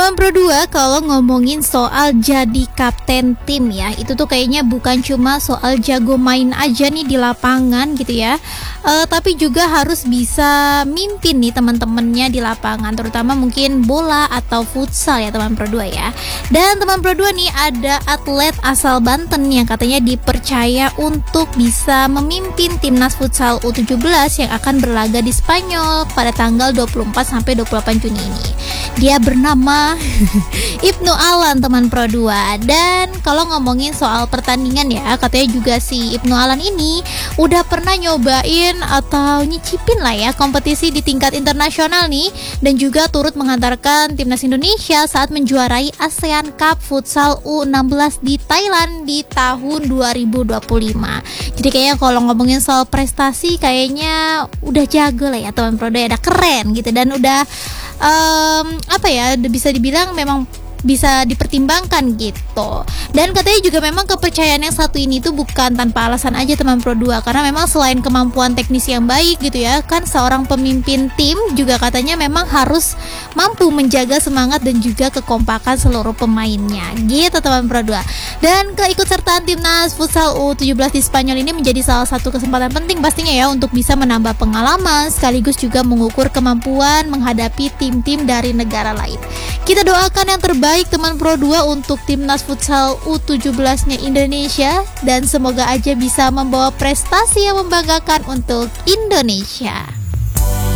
teman Pro 2, kalau ngomongin soal jadi kapten tim ya, itu tuh kayaknya bukan cuma soal jago main aja nih di lapangan gitu ya, tapi juga harus bisa mimpin nih teman-temannya di lapangan, terutama mungkin bola atau futsal ya teman Pro 2 ya. Dan teman Pro 2 nih ada atlet asal Banten yang katanya dipercaya untuk bisa memimpin timnas futsal U17 yang akan berlaga di Spanyol pada tanggal 24 sampai 28 Juni ini. Dia bernama Ibnu Alan teman Pro 2. Dan kalau ngomongin soal pertandingan ya, katanya juga si Ibnu Alan ini udah pernah nyobain atau nyicipin lah ya kompetisi di tingkat internasional nih, dan juga turut mengantarkan timnas Indonesia saat menjuarai ASEAN Cup Futsal U16 di Thailand di tahun 2025. Jadi kayaknya kalau ngomongin soal prestasi kayaknya udah jago lah ya teman Pro 2, udah keren gitu, dan udah bisa dibilang memang bisa dipertimbangkan gitu. Dan katanya juga memang kepercayaan yang satu ini tuh bukan tanpa alasan aja teman Pro 2, karena memang selain kemampuan teknis yang baik gitu ya, kan seorang pemimpin tim juga katanya memang harus mampu menjaga semangat dan juga kekompakan seluruh pemainnya gitu teman Pro 2. Dan keikutsertaan timnas futsal U17 di Spanyol ini menjadi salah satu kesempatan penting pastinya ya untuk bisa menambah pengalaman sekaligus juga mengukur kemampuan menghadapi tim-tim dari negara lain. Kita doakan yang terbaik teman Pro 2 untuk timnas futsal U17-nya Indonesia, dan semoga aja bisa membawa prestasi yang membanggakan untuk Indonesia.